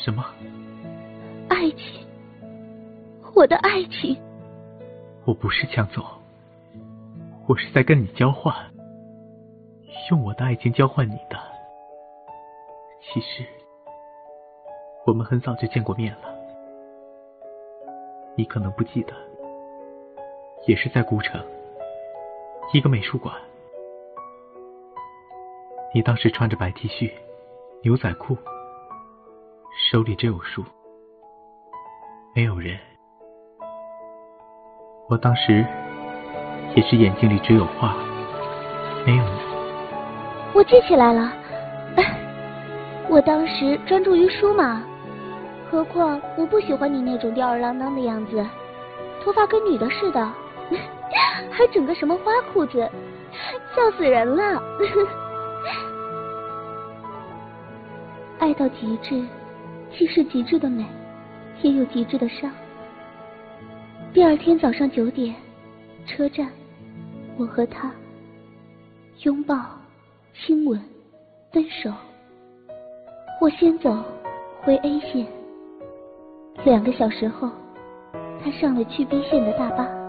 什么？ 爱情，我的爱情。 我不是抢走，我是在跟你交换，用我的爱情交换你的。其实，我们很早就见过面了，你可能不记得，也是在古城一个美术馆。你当时穿着白 T 恤、牛仔裤，手里只有书，没有人。我当时也是眼睛里只有画，没有你。 我记起来了，我当时专注于书嘛，何况我不喜欢你那种吊儿郎当的样子，头发跟女的似的，还整个什么花裤子，笑死人了。爱到极致，既是极致的美，也有极致的伤。第二天早上9点，车站，我和他拥抱、亲吻、分手。我先走回 A 线，2个小时后，他上了去 B 线的大巴。